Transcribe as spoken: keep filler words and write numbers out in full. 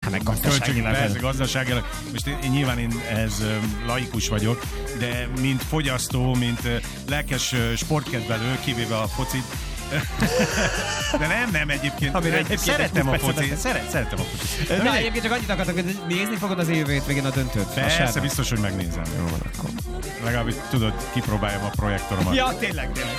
Hát meg gazdaságilag. Persze, gazdaságilag. Most én, én nyilván én ez laikus vagyok, de mint fogyasztó, mint lelkes sportkedvelő, kivéve a focit, de nem, nem egyébként. Amire egyébként szeretem a persze focit. Szeret, szeretem a focit. De, de egyébként csak annyit akartak, hogy nézni fogod az év végén a döntőt. Persze, biztos, hogy megnézem. Jó van akkor. Legalább tudod, kipróbáljam a projektoromat. Ja, tényleg, tényleg.